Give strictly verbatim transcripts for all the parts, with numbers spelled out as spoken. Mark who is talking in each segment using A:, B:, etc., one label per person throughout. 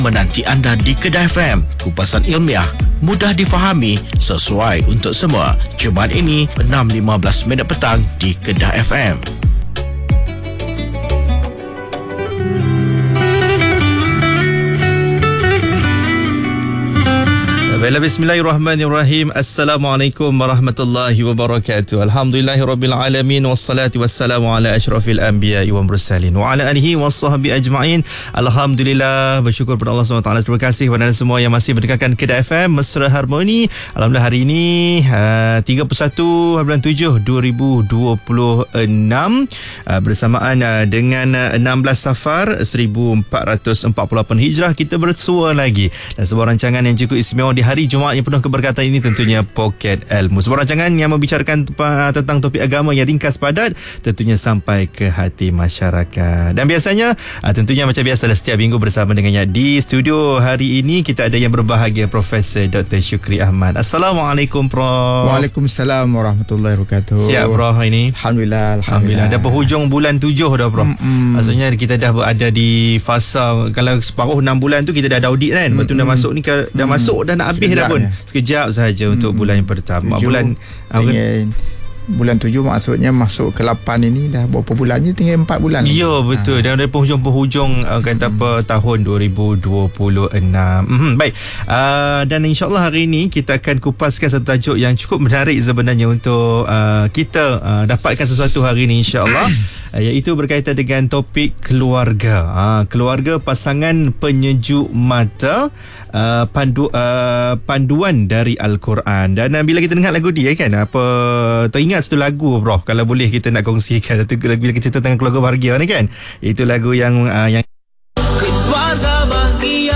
A: menanti anda di Kedah F M. Kupasan ilmiah, mudah difahami, sesuai untuk semua. Jumaat ini enam lima belas minit petang di Kedah F M.
B: Bismillahirrahmanirrahim. Assalamualaikum warahmatullahi wabarakatuh. Alhamdulillahirabbil alamin wassalatu wassalamu ala asyrafil anbiya'i wal mursalin wa ala alihi washabbihi ajma'in. Alhamdulillah, bersyukur kepada Allah subhanahu wa taala. Terima kasih kepada anda semua yang masih mendengarkan Kedah F M Mesra Harmoni. Alhamdulillah, hari ini uh, tiga puluh satu bulan tujuh dua ribu dua puluh enam uh, bersamaan uh, dengan uh, enam belas Safar seribu empat ratus empat puluh lapan Hijrah, kita bersua lagi dan sebuah rancangan yang cukup istimewa di hari Jumaat yang penuh keberkatan ini, tentunya Poket Ilmu. Sebuah rancangan yang membicarakan tentang topik agama yang ringkas padat, tentunya sampai ke hati masyarakat. Dan biasanya tentunya macam biasa setiap minggu bersama dengannya di studio. Hari ini kita ada yang berbahagia, Profesor Doktor Syukri Ahmad. Assalamualaikum, Prof.
C: Waalaikumsalam warahmatullahi wabarakatuh.
B: Siap, Prof, ini?
C: Alhamdulillah,
B: Alhamdulillah. Dah penghujung bulan tujuh dah, Prof. Mm-mm. Maksudnya kita dah berada di fasa, kalau separuh enam bulan tu kita dah ada audit kan. Lepas tu dah masuk ni, dah Mm-mm. masuk dah nak habis dah pun. Sekejap sahaja hmm. untuk bulan yang pertama. Tujuh, bulan ingin, bulan tujuh maksudnya masuk ke lapan ini dah berapa bulannya, tinggal empat bulan. Ya, betul. Ha. Dan dari penghujung-penghujung uh, kata hmm. apa tahun dua ribu dua puluh enam. Hmm, baik. Uh, dan insya-Allah hari ini kita akan kupaskan satu tajuk yang cukup menarik sebenarnya untuk uh, kita uh, dapatkan sesuatu hari ini, insya-Allah. Iaitu berkaitan dengan topik keluarga. Ha, keluarga, pasangan penyejuk mata, uh, pandu, uh, panduan dari Al-Quran. Dan uh, bila kita dengar lagu dia kan, apa teringat satu lagu, bro, kalau boleh kita nak kongsikan satu lagu bila kita cerita tentang keluarga bahagia ni kan. Itu lagu yang uh, yang keluarga bahagia.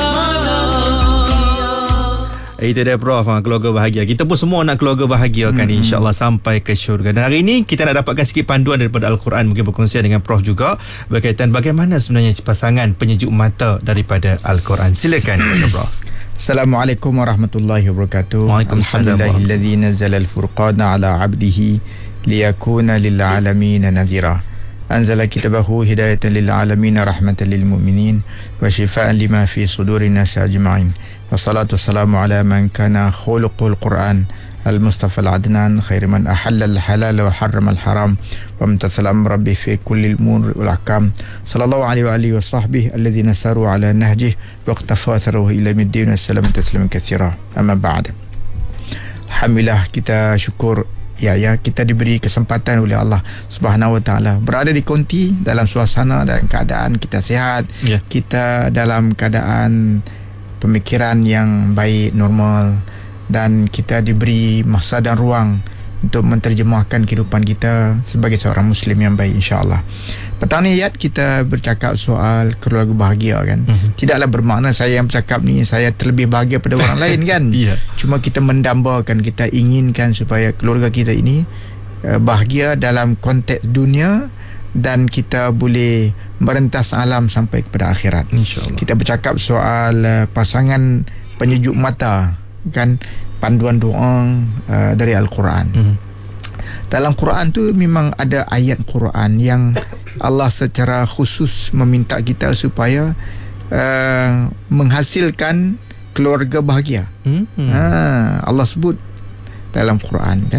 B: Itu dia, Prof, keluarga bahagia. Kita pun semua nak keluarga bahagia kan, hmm. insya-Allah sampai ke syurga. Dan hari ini kita nak dapatkan sikit panduan daripada Al-Quran, mungkin berkongsi dengan Prof juga berkaitan bagaimana sebenarnya pasangan penyejuk mata daripada Al-Quran. Silakan, Prof.
C: Assalamualaikum warahmatullahi wabarakatuh. Alhamdulillahilladzi nazzala al-furqana ala 'abdihi liyakuna lil 'alamin nadhira. Anzala kitabahu hidayatan lil 'alamin rahmatan lil mu'minin wa shifaa'an lima fi sudurin nas ajma'in. Wassalatu wassalamu ala man kana khuluqul Quran al-Mustafa al-Adnan khair man ahalla al-halal wa harrama al-haram wa amtathala rabbi fi kulli al-umur wal ahkam. Sallallahu alaihi wa alihi wa sahbihi alladhina saru ala nahjihi wa iqtafa atharuhu ila middin. Assalamu tasliman katsira. Amma ba'd. Alhamdulillah, kita syukur ya ya kita diberi kesempatan oleh Allah Subhanahu wa taala berada di konti dalam suasana dan keadaan kita sihat, yeah. kita dalam keadaan pemikiran yang baik, normal, dan kita diberi masa dan ruang untuk menterjemahkan kehidupan kita sebagai seorang Muslim yang baik, insya-Allah. Petang ni ayat kita bercakap soal keluarga bahagia kan. Uh-huh. Tidaklah bermakna saya yang bercakap ni saya terlebih bahagia pada orang lain kan. Yeah. Cuma kita mendambakan, kita inginkan supaya keluarga kita ini uh, bahagia dalam konteks dunia dan kita boleh merentas alam sampai kepada akhirat. InsyaAllah. Kita bercakap soal uh, pasangan penyejuk mata kan, panduan doa uh, dari Al-Quran. Hmm. Dalam Quran tu memang ada ayat Quran yang Allah secara khusus meminta kita supaya uh, menghasilkan keluarga bahagia. Hmm. Ha, Allah sebut dalam Quran kan.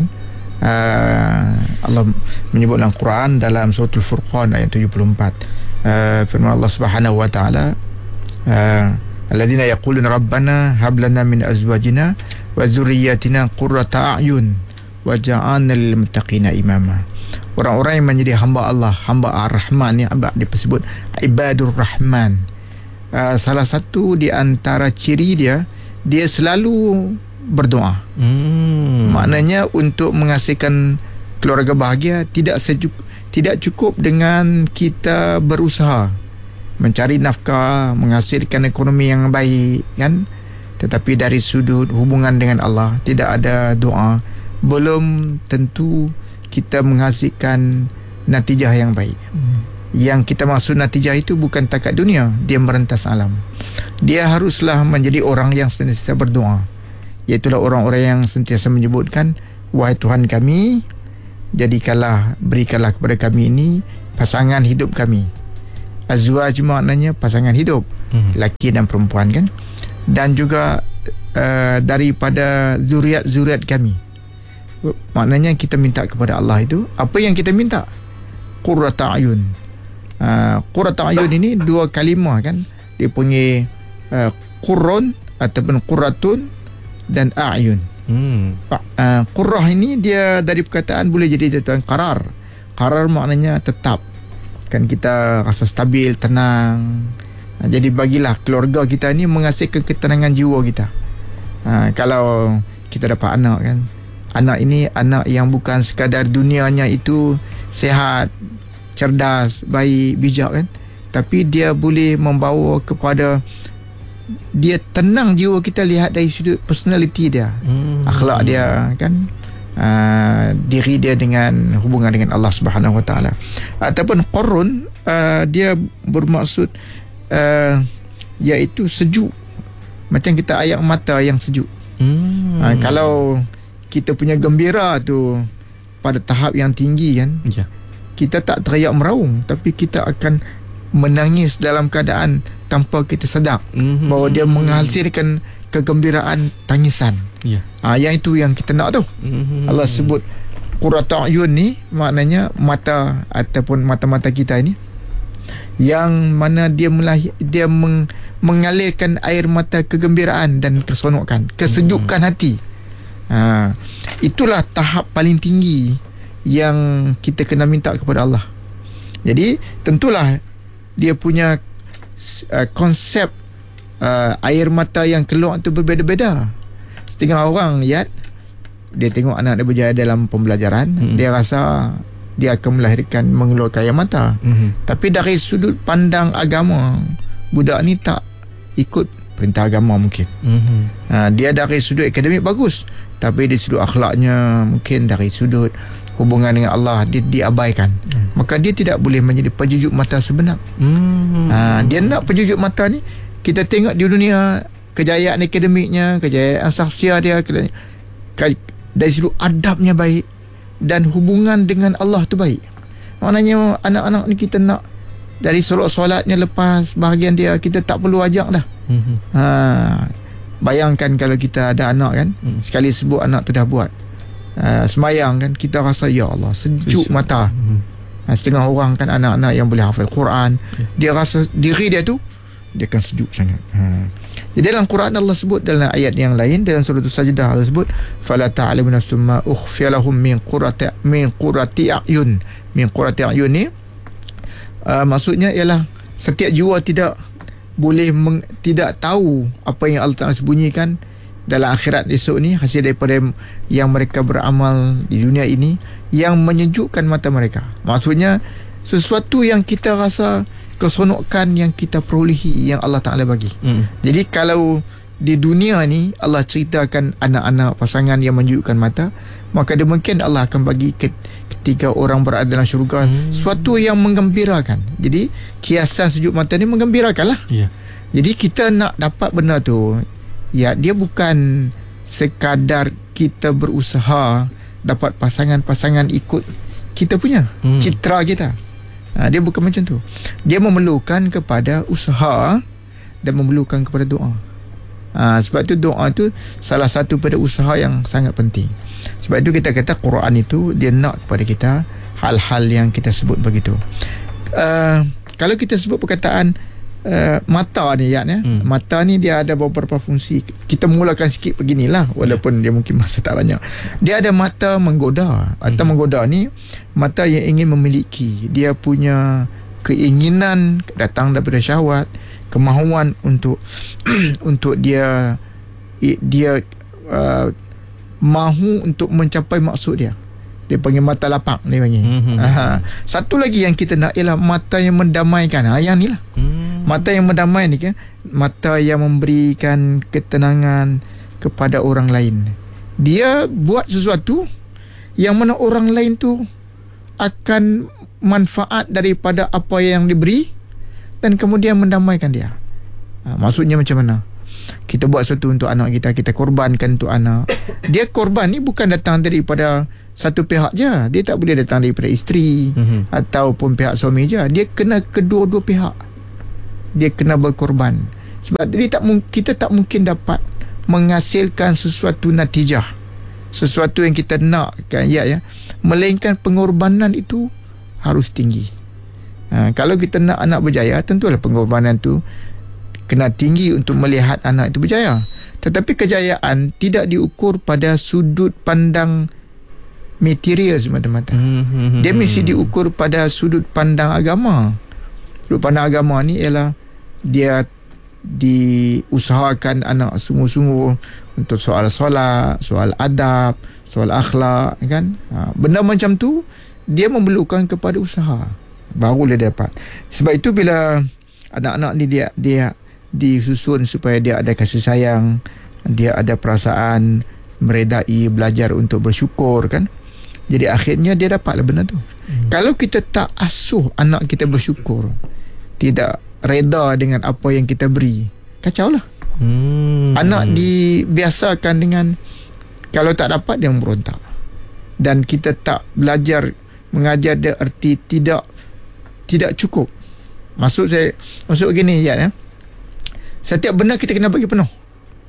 C: Uh, Allah menyebut dalam Quran dalam surah Al-Furqan ayat tujuh puluh empat. Uh, firman Allah Subhanahu wa taala, uh, alladzina yaquluna rabbana hab lana min azwajina wa dhurriyyatina qurrata a'yun waj'alna lil muttaqina imama. Orang-orang yang menjadi hamba Allah, hamba Ar-Rahman, yang disebut ibadur Rahman. Uh, salah satu di antara ciri dia, dia selalu berdoa. Hmm. Maknanya untuk menghasilkan keluarga bahagia tidak sejuk, tidak cukup dengan kita berusaha mencari nafkah, menghasilkan ekonomi yang baik kan, tetapi dari sudut hubungan dengan Allah tidak ada doa, belum tentu kita menghasilkan natijah yang baik. Hmm. Yang kita maksud natijah itu bukan takat dunia, dia merentas alam. Dia haruslah menjadi orang yang sentiasa berdoa, iaitulah orang-orang yang sentiasa menyebutkan, wahai Tuhan kami, jadikanlah, berikanlah kepada kami ini pasangan hidup kami. Azwaj maknanya pasangan hidup. hmm. laki dan perempuan kan, dan juga uh, daripada zuriat-zuriat kami. Maknanya kita minta kepada Allah itu apa yang kita minta, qurrata ayun. uh, qurrata ayun ini dua kalimah kan, dia panggil uh, qurrun ataupun qurratun dan a'yun. hmm. uh, qurrah ini dia dari perkataan boleh jadi tuan qarar. Qarar maknanya tetap kan, kita rasa stabil, tenang. uh, jadi bagilah keluarga kita ni menghasilkan ketenangan jiwa kita. uh, kalau kita dapat anak kan, anak ini anak yang bukan sekadar dunianya itu sihat, cerdas, baik, bijak kan, tapi dia boleh membawa kepada dia tenang jiwa kita, lihat dari sudut personality dia, hmm. akhlak dia kan, uh, diri dia dengan hubungan dengan Allah Subhanahu Wa Taala. Ataupun qurrun, uh, dia bermaksud uh, iaitu sejuk, macam kita air mata yang sejuk. hmm. uh, kalau kita punya gembira tu pada tahap yang tinggi kan, yeah. kita tak teriak meraung, tapi kita akan menangis dalam keadaan tanpa kita sedar mm-hmm. bahawa dia menghasilkan kegembiraan tangisan. yeah. ha, Yang itu yang kita nak tu. mm-hmm. Allah sebut qurratu ayun ni maknanya mata ataupun mata-mata kita ini yang mana dia melahir, dia meng, mengalirkan air mata kegembiraan dan keseronokan, kesejukan mm-hmm. hati. Ha, itulah tahap paling tinggi yang kita kena minta kepada Allah. Jadi tentulah dia punya uh, konsep uh, air mata yang keluar itu berbeza-beza. Setengah orang lihat, dia tengok anak dia berjaya dalam pembelajaran, hmm. dia rasa dia akan melahirkan mengeluarkan air mata. hmm. Tapi dari sudut pandang agama, budak ni tak ikut perintah agama mungkin. hmm. ha, Dia dari sudut akademik bagus, tapi dari sudut akhlaknya, mungkin dari sudut hubungan dengan Allah dia diabaikan. hmm. Maka dia tidak boleh menjadi penjujuk mata sebenar. hmm. ha, Dia nak penjujuk mata ni, kita tengok di dunia kejayaan akademiknya, kejayaan sahsia dia, dari sudut adabnya baik dan hubungan dengan Allah tu baik. Maknanya anak-anak ni kita nak dari solat-solatnya, lepas bahagian dia kita tak perlu ajak dah. hmm. ha, Bayangkan kalau kita ada anak kan, hmm. sekali sebut anak tu dah buat uh, semayang kan, kita rasa ya Allah sejuk Sejuk. mata. hmm. uh, Setengah orang kan anak-anak yang boleh hafal Quran, yeah. dia rasa diri dia tu dia akan sejuk sangat. hmm. Jadi dalam Quran Allah sebut, dalam ayat yang lain dalam surah Sajdah Allah sebut fala ta'lamu nafsum ma ukhfiya lahum min qurrati min qurrati a'yun. Min qurrati a'yun ni uh, maksudnya ialah setiap jiwa tidak boleh meng, tidak tahu apa yang Allah Ta'ala sembunyikan dalam akhirat esok ni, hasil daripada yang mereka beramal di dunia ini yang menyejukkan mata mereka. Maksudnya sesuatu yang kita rasa keseronokan yang kita perolehi yang Allah Ta'ala bagi. hmm. Jadi kalau di dunia ni Allah ceritakan anak-anak pasangan yang menyejukkan mata, maka mungkin Allah akan bagi ketika orang berada dalam syurga hmm. sesuatu yang menggembirakan. Jadi kiasan sejuk mata ni menggembirakan lah. yeah. Jadi kita nak dapat benda tu, ya, dia bukan sekadar kita berusaha dapat pasangan-pasangan ikut kita punya hmm. citra kita. ha, Dia bukan macam tu. Dia memerlukan kepada usaha dan memerlukan kepada doa. Ha, sebab tu doa tu salah satu pada usaha yang sangat penting. Sebab itu kita kata Quran itu dia nak kepada kita hal-hal yang kita sebut begitu. uh, Kalau kita sebut perkataan uh, mata ni ya, hmm. mata ni dia ada beberapa fungsi. Kita mulakan sikit beginilah, walaupun yeah. dia mungkin masa tak banyak. Dia ada mata menggoda. Mata hmm. menggoda ni mata yang ingin memiliki, dia punya keinginan datang daripada syahwat, kemahuan untuk untuk dia dia uh, mahu untuk mencapai maksud dia. Dia panggil mata lapak ni panggil. Mm-hmm. Aha. Satu lagi yang kita nak ialah mata yang mendamaikan. Ha, yang ni lah. Mm. Mata yang mendamai ni kan, mata yang memberikan ketenangan kepada orang lain. Dia buat sesuatu yang mana orang lain tu akan manfaat daripada apa yang diberi dan kemudian mendamaikan dia. Ha, maksudnya macam mana? Kita buat sesuatu untuk anak kita, kita korbankan untuk anak. Dia korban ni bukan datang daripada satu pihak je. Dia tak boleh datang daripada isteri mm-hmm. ataupun pihak suami je. Dia kena kedua-dua pihak. dia kena berkorban. Sebab dia tak, kita tak mungkin dapat menghasilkan sesuatu natijah, sesuatu yang kita nak kan, ya, ya, melainkan pengorbanan itu harus tinggi. Ha, kalau kita nak anak berjaya, tentulah pengorbanan tu kena tinggi untuk melihat anak itu berjaya. Tetapi kejayaan tidak diukur pada sudut pandang material semata-mata. Mm-hmm. Dia mesti diukur pada sudut pandang agama. Sudut pandang agama ni ialah dia diusahakan anak sungguh-sungguh untuk soal solat, soal adab, soal akhlak, kan? Ha, benda macam tu dia memerlukan kepada usaha, baru dia dapat. Sebab itu bila anak-anak ni dia dia disusun supaya dia ada kasih sayang, dia ada perasaan meredai, belajar untuk bersyukur, kan? Jadi akhirnya dia dapatlah benda tu. Hmm. Kalau kita tak asuh anak kita bersyukur, tidak reda dengan apa yang kita beri, kacau lah. Hmm. Anak dibiasakan dengan kalau tak dapat dia memberontak, dan kita tak belajar mengajar dia erti tidak tidak cukup. Maksud saya, maksud gini ya, ya. Setiap benda kita kena bagi penuh.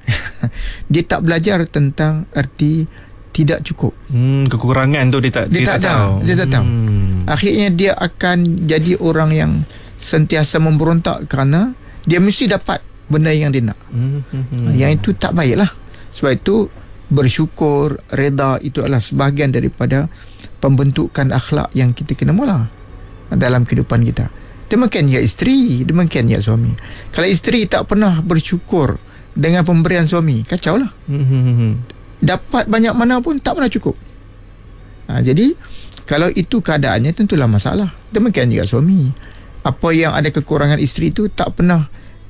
C: Dia tak belajar tentang erti tidak cukup.
B: Hmm, kekurangan tu dia tak
C: dia,
B: dia
C: tak,
B: tak
C: tahu.
B: tahu.
C: Dia tak tahu.
B: Hmm.
C: Akhirnya dia akan jadi orang yang sentiasa memberontak kerana dia mesti dapat benda yang dia nak. Hmm. Yang itu tak baiklah. Sebab itu bersyukur, reda itu adalah sebahagian daripada pembentukan akhlak yang kita kena mula dalam kehidupan kita. Demikian ya isteri, demikian ya suami. Kalau isteri tak pernah bersyukur dengan pemberian suami, kacau lah. Hmm. Dapat banyak mana pun tak pernah cukup. Ha, jadi kalau itu keadaannya, tentulah masalah. Demikian juga suami. Apa yang ada kekurangan isteri itu tak pernah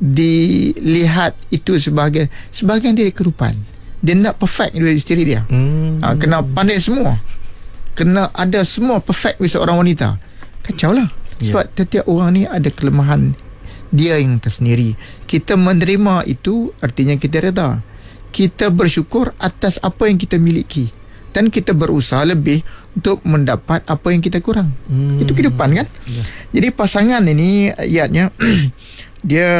C: dilihat itu sebagai sebahagian dari kehidupan. Dia nak perfect dari isteri dia. Hmm. Ha, kena pandai semua, kena ada semua perfect dari seorang wanita. Kacau lah. Sebab yeah. Setiap orang ni ada kelemahan dia yang tersendiri. Kita menerima itu artinya kita reda. Kita bersyukur atas apa yang kita miliki, dan kita berusaha lebih untuk mendapat apa yang kita kurang. Hmm. Itu kehidupan, kan? Yeah. Jadi pasangan ini ayatnya dia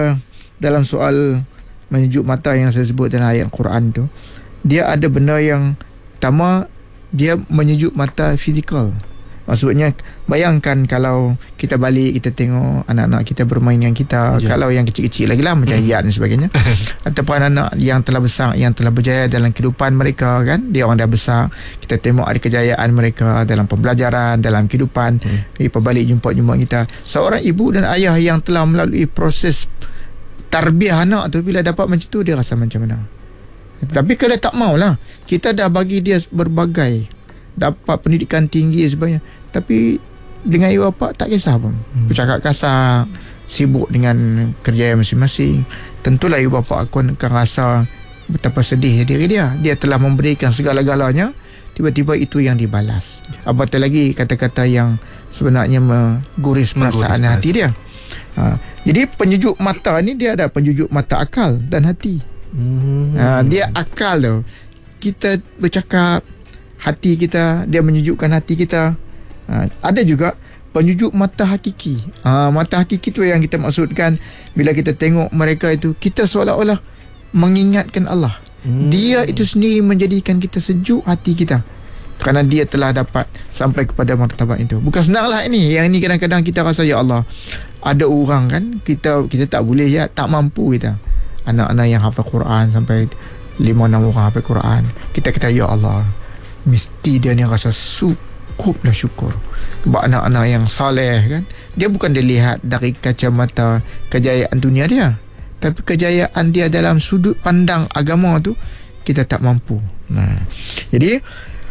C: dalam soal menyejuk mata yang saya sebut dalam ayat Quran tu, dia ada benda yang pertama, dia menyejuk mata fizikal. Maksudnya bayangkan kalau kita balik, kita tengok anak-anak kita bermain dengan kita, yeah. Kalau yang kecil-kecil lagi lah macam Iyad dan sebagainya, ataupun anak yang telah besar, yang telah berjaya dalam kehidupan mereka, kan, dia orang dah besar, kita tengok ada kejayaan mereka dalam pembelajaran, dalam kehidupan, hmm. Kita balik jumpa-jumpa kita. Seorang ibu dan ayah yang telah melalui proses tarbiyah anak tu, bila dapat macam tu dia rasa macam mana. Tapi kalau tak maulah, kita dah bagi dia berbagai, dapat pendidikan tinggi sebagainya, tapi dengan ibu bapa tak kisah pun, hmm. bercakap kasar, sibuk dengan kerja masing-masing. Tentulah ibu bapa akan, akan rasa betapa sedih diri dia. Dia telah memberikan segala-galanya, tiba-tiba itu yang dibalas. Apatah lagi kata-kata yang sebenarnya mengguris perasaan hati dia. Ha, jadi penyejuk mata ni dia ada penyejuk mata akal dan hati. Hmm. Ha, dia akal tu, kita bercakap, hati kita, dia menyejukkan hati kita. Ha, ada juga penyejuk mata hakiki. Ha, mata hakiki tu yang kita maksudkan bila kita tengok mereka itu, kita seolah-olah mengingatkan Allah. Hmm. Dia itu sendiri menjadikan kita sejuk hati kita, kerana dia telah dapat sampai kepada martabat itu. Bukan senanglah ini. Yang ini kadang-kadang kita rasa, ya Allah, ada orang kan, kita kita tak boleh, ya, tak mampu kita. Anak-anak yang hafal Quran sampai lima enam orang hafal Quran, kita kata, ya Allah, mesti dia ni rasa cukuplah syukur. Sebab anak-anak yang saleh, kan, dia bukan dilihat dari kacamata kejayaan dunia dia, tapi kejayaan dia dalam sudut pandang agama tu kita tak mampu. Nah, jadi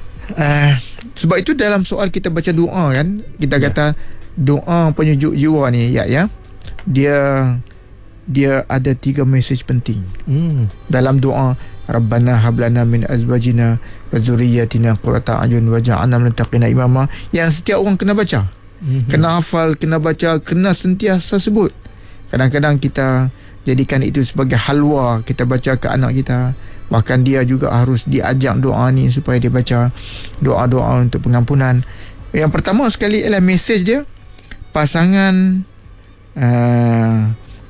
C: uh, sebab itu dalam soal kita baca doa, kan, kita kata ya. Doa penyejuk jiwa ni, ya, ya, dia dia ada tiga mesej penting. Hmm. Dalam doa, Rabbana hablana min azwajina wa dzurriyyatina qurrata a'yun waj'alna lil muttaqina imama, yang setiap orang kena baca. Mm-hmm. Kena hafal, kena baca, kena sentiasa sebut. Kadang-kadang kita jadikan itu sebagai halwa, kita baca ke anak kita. Bahkan dia juga harus diajak doa ni supaya dia baca doa-doa untuk pengampunan. Yang pertama sekali ialah mesej dia, pasangan uh,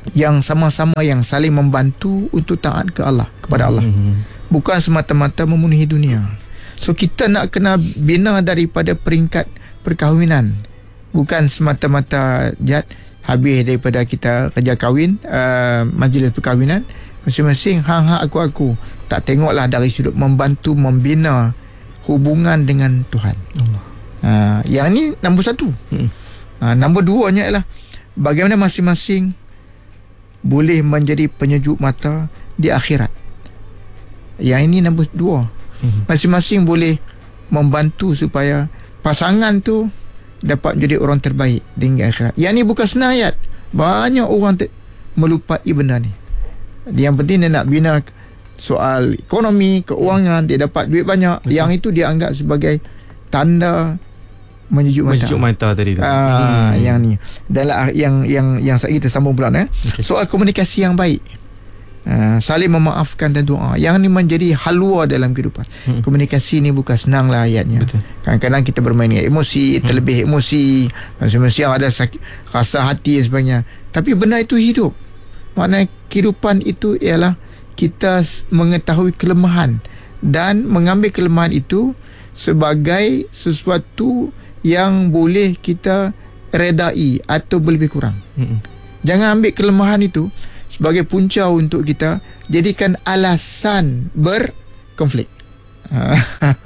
C: yang sama-sama yang saling membantu untuk taat ke Allah, kepada Allah. Mm-hmm. Bukan semata-mata memenuhi dunia. So kita nak kena bina daripada peringkat perkahwinan. Bukan semata-mata jad habis daripada kita kerja kahwin, uh, majlis perkahwinan, masing-masing hang-hang aku-aku. Tak tengoklah dari sudut membantu membina hubungan dengan Tuhan. Allah. Uh, yang ni nombor satu. Hmm. Uh, nombor duanya ialah bagaimana masing-masing boleh menjadi penyejuk mata di akhirat. Yang ini nombor dua. Hmm. Masing-masing boleh membantu supaya pasangan tu dapat menjadi orang terbaik di akhirat. Yang ni bukan senang ayat. Banyak orang ter- melupai benda ni. Yang penting dia nak bina soal ekonomi, keuangan, dia dapat duit banyak. Betul. Yang itu dia anggap sebagai tanda menyejuk mata.
B: Menyejuk mata tadi tu.
C: Ah, hmm. yang ni. Dan yang yang yang saya kita sambung pula eh. Okay. Soal komunikasi yang baik. Uh, saling memaafkan dan doa. Yang ni menjadi halwa dalam kehidupan. Hmm. Komunikasi ni bukan senang lah ayatnya. Betul. Kadang-kadang kita bermain dengan emosi, hmm. terlebih emosi, masing-masing ada sakit, rasa hati dan sebagainya. Tapi benda itu hidup. Maknanya kehidupan itu ialah kita mengetahui kelemahan dan mengambil kelemahan itu sebagai sesuatu yang boleh kita redai atau lebih kurang. Hmm. Jangan ambil kelemahan itu sebagai punca untuk kita jadikan alasan berkonflik. Ha,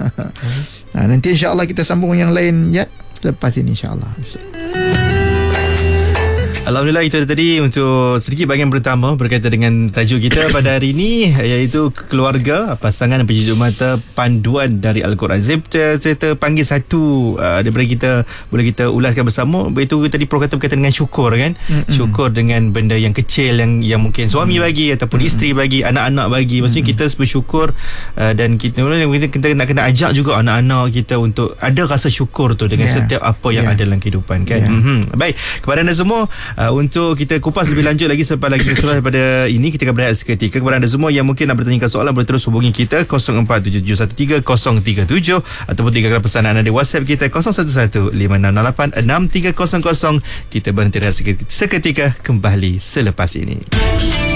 C: nanti insya-Allah kita sambung yang lain ya lepas ini insya-Allah.
B: Alhamdulillah, itu tadi untuk sedikit bahagian pertama berkaitan dengan tajuk kita pada hari ini, iaitu keluarga, pasangan dan penyejuk mata, panduan dari Al-Quran. Saya, saya terpanggil satu uh, daripada kita, boleh kita ulaskan bersama, iaitu tadi Prof kata berkaitan dengan syukur kan. Mm-hmm. Syukur dengan benda yang kecil yang yang mungkin suami mm-hmm. bagi ataupun mm-hmm. isteri bagi, anak-anak bagi. Maksudnya mm-hmm. kita bersyukur uh, dan kita, kita kita nak kena ajak juga anak-anak kita untuk ada rasa syukur tu dengan yeah. setiap apa yang yeah. ada dalam kehidupan kan. Yeah. Mm-hmm. Baik, kepada anda semua, Uh, untuk kita kupas lebih lanjut lagi selepas lagi keseluruhan daripada ini, kita akan berehat seketika. Kepada anda semua yang mungkin nak bertanyakan soalan, boleh terus hubungi kita kosong empat tujuh tujuh satu tiga kosong tiga tujuh ataupun tinggalkan pesanan anda di WhatsApp kita kosong satu satu lima enam enam lapan enam tiga kosong kosong. Kita berhenti rehat seketika, seketika kembali selepas ini.